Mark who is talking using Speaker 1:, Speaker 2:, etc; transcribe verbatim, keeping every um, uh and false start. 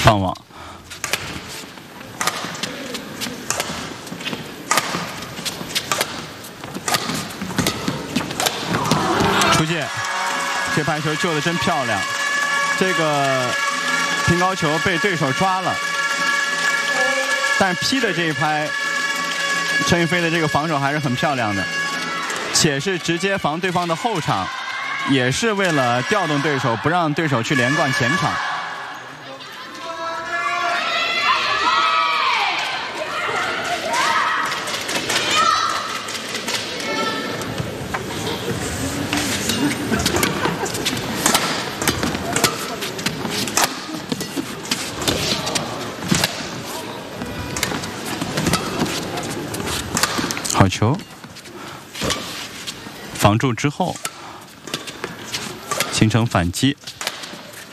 Speaker 1: 放网。出界，这拍球救得真漂亮。这个平高球被对手抓了，但是劈的这一拍，陈雨菲的这个防守还是很漂亮的，且是直接防对方的后场，也是为了调动对手，不让对手去连贯前场。好球，防住之后形成反击。